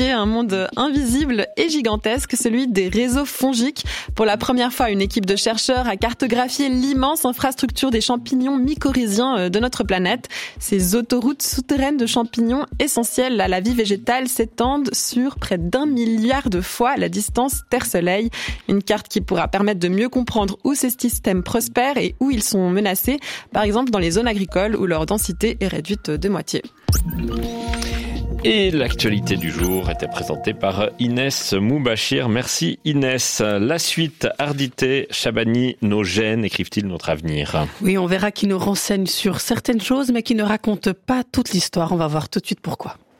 initié à un monde invisible et gigantesque, celui des réseaux fongiques. Pour la première fois, une équipe de chercheurs a cartographié l'immense infrastructure des champignons mycorhiziens de notre planète. Ces autoroutes souterraines de champignons essentiels à la vie végétale s'étendent sur près d'1 milliard de fois la distance Terre-Soleil. Une carte qui pourra permettre de mieux comprendre où ces systèmes prospèrent et où ils sont menacés, par exemple dans les zones agricoles où leur densité est réduite de moitié. Et l'actualité du jour était présentée par Inès Moubachir. Merci Inès. La suite, Ardité, Chabani, nos gènes écrivent-ils notre avenir? Oui, on verra qu'ils nous renseignent sur certaines choses, mais qu'ils ne racontent pas toute l'histoire. On va voir tout de suite pourquoi.